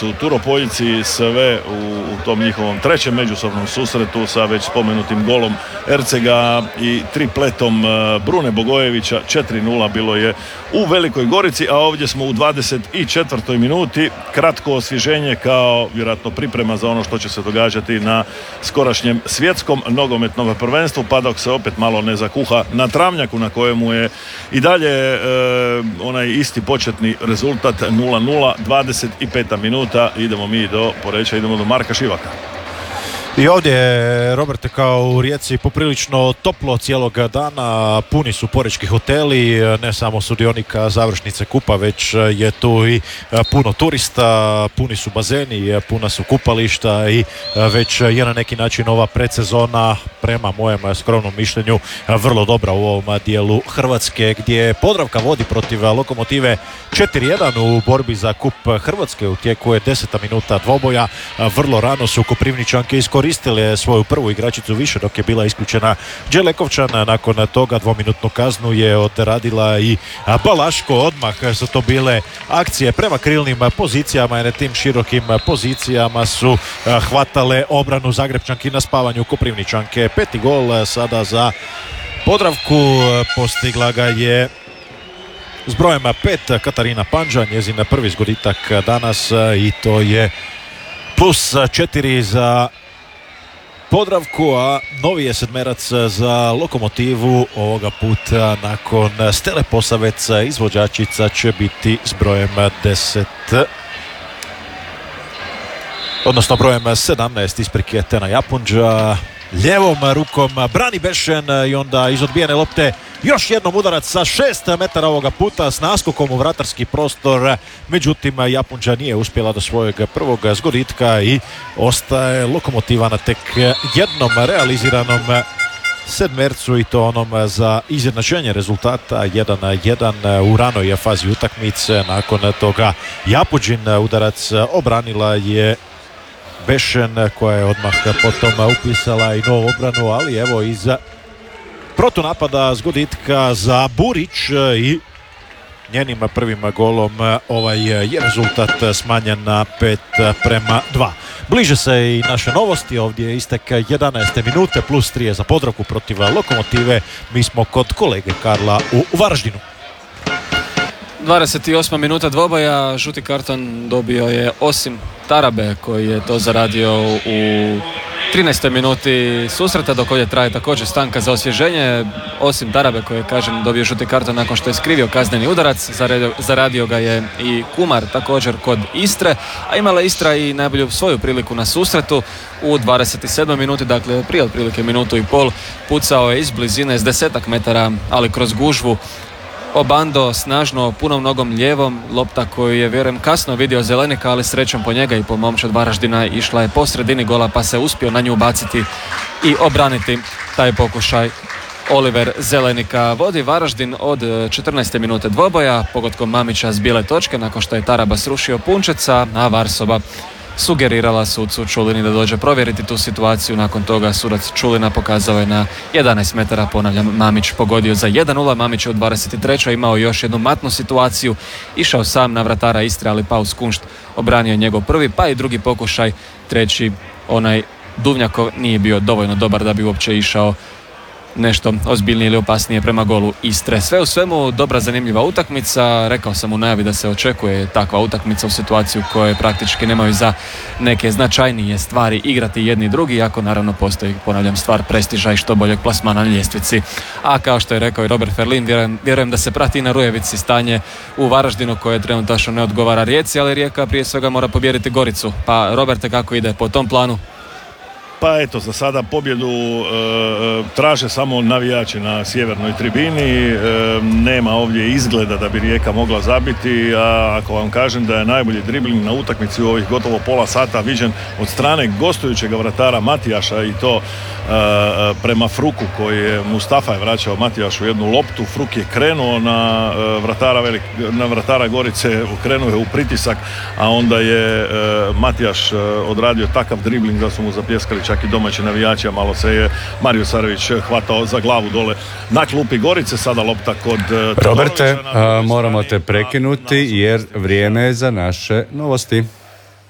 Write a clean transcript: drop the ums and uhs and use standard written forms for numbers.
su Turopoljci sve u tom njihovom trećem međusobnom susretu sa već spomenutim golom Ercega i tripletom Brune Bogojevića. 4:0 bilo je u Velikoj Gorici, a ovdje smo u 24. minuti. Kratko osvježenje kao vjerojatno priprema za ono što će se događati na skorašnjem svjetskom nogometnom prvenstvu, pa dok se opet malo ne zakuha na travnjaku na kojemu je i dalje onaj isti početni rezultat 0:0, 25. minuta, idemo mi do Poreča, idemo do Marka Šivaka. I ovdje, Roberte, kao u Rijeci poprilično toplo cijelog dana, puni su porečki hoteli, ne samo sudionika završnice kupa, već je tu i puno turista, puni su bazeni, puna su kupališta i već je na neki način ova predsezona, prema mojem skromnom mišljenju, vrlo dobra u ovom dijelu Hrvatske, gdje Podravka vodi protiv Lokomotive 4:1 u borbi za kup Hrvatske. U tijeku je 10. minuta dvoboja, vrlo rano su Koprivničanke iskoristile svoju prvu igračicu više dok je bila isključena Đelekovčan. Nakon toga dvominutnu kaznu je odradila i Balaško. Odmah su to bile akcije prema krilnim pozicijama i na tim širokim pozicijama su hvatale obranu Zagrebčanki na spavanju Koprivničanke. 5. gol sada za Podravku, postigla ga je s brojem 5 Katarina Pandža, njezin prvi zgoditak danas, i to je plus 4 za Podravku, a novi je sedmerac za Lokomotivu. Ovoga puta nakon Stele Posavec izvođačica će biti s brojem 10, odnosno brojem 17, isprike, Tena Japunđa. Ljevom rukom brani Bešen i onda iz odbijene lopte još jednom udarac sa 6 metara ovoga puta s naskokom u vratarski prostor. Međutim, Japunđa nije uspjela do svojeg prvog zgoditka i ostaje Lokomotiva na tek jednom realiziranom sedmercu, i to onom za izjednačenje rezultata 1:1 u ranoj fazi utakmice. Nakon toga Japunđin udarac obranila je Bešen, koja je odmah potom upisala i novu obranu, ali evo iza protunapada zgoditka za Burić i njenim prvim golom ovaj je rezultat smanjen na 5:2. Bliže se i naše novosti, ovdje je istek 11. minute, plus 3 je za Podravku protiv Lokomotive. Mi smo kod kolege Karla u Varaždinu. 28. minuta dvoboja, žuti karton dobio je osim Tarabe, koji je to zaradio u 13. minuti susreta, dok ovdje traje također stanka za osvježenje. Osim Tarabe, koji je, kažem, dobio žuti karton nakon što je skrivio kazneni udarac, zaradio ga je i Kumar također kod Istre, a imala Istra i najbolju svoju priliku na susretu u 27. minuti, dakle prije otprilike minutu i pol, pucao je iz blizine s 10 metara, ali kroz gužvu Obando snažno punom nogom lijevom, lopta koju je, vjerujem, kasno vidio Zelenika, ali srećom po njega i po momčad Varaždina išla je po sredini gola, pa se uspio na nju baciti i obraniti taj pokušaj. Oliver Zelenika vodi Varaždin od 14. minute dvoboja pogodkom Mamića s bijele točke nakon što je Taraba srušio Punčeca, a Varsoba sugerirala sucu Čulini da dođe provjeriti tu situaciju. Nakon toga sudac Čulina pokazao je na 11 metara, ponavljam, Mamić pogodio za 1:0. Mamić je u 23. imao još jednu matnu situaciju, išao sam na vratara Istre, ali Paus Kunšt obranio njegov prvi, pa i drugi pokušaj, treći, onaj Duvnjakov, nije bio dovoljno dobar da bi uopće išao nešto ozbiljnije ili opasnije prema golu Istre. Sve u svemu dobra, zanimljiva utakmica. Rekao sam u najavi da se očekuje takva utakmica u situaciju koje praktički nemaju za neke značajnije stvari igrati jedni i drugi, iako naravno postoji, ponavljam, stvar prestiža i što boljeg plasmana na ljestvici. A kao što je rekao i Robert Ferlin, vjerujem da se prati i na Rujevici stanje u Varaždinu, koje trenutačno ne odgovara Rijeci, ali Rijeka prije svega mora pobijediti Goricu. Pa Roberte, kako ide po tom planu? Pa eto, za sada pobjedu traže samo navijači na sjevernoj tribini. Nema ovdje izgleda da bi Rijeka mogla zabiti, a ako vam kažem da je najbolji dribling na utakmici u ovih gotovo pola sata viđen od strane gostujućeg vratara Matijaša, i to prema Fruku, koji je Mustafa je vraćao Matijašu jednu loptu. Fruk je krenuo na vratara Gorice, krenuo je u pritisak, a onda je Matijaš odradio takav dribling da su mu zapljeskali čak i domaći navijači, a malo se je Mario Sarević hvatao za glavu dole na klupi Gorice. Sada lopta kod Roberte, moramo te prekinuti jer vrijeme je za naše novosti.